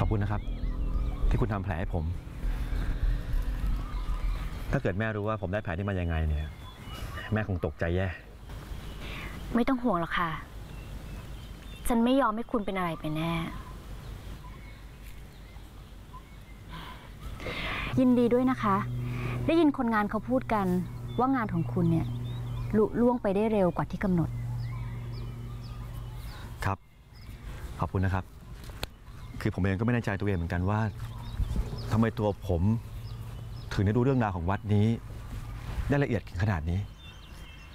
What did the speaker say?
ขอบคุณนะครับที่คุณทำแผลให้ผมถ้าเกิดแม่รู้ว่าผมได้แผลที่มายังไงเนี่ยแม่คงตกใจแย่ไม่ต้องห่วงหรอกค่ะฉันไม่ยอมให้คุณเป็นอะไรไปแน่ยินดีด้วยนะคะได้ยินคนงานเขาพูดกันว่างานของคุณเนี่ยลุล่วงไปได้เร็วกว่าที่กำหนดครับขอบคุณนะครับคือผมเองก็ไม่แน่ใจตัวเองเหมือนกันว่าทำไมตัวผมถึงได้รู้เรื่องราวของวัดนี้ได้ละเอียดขนาดนี้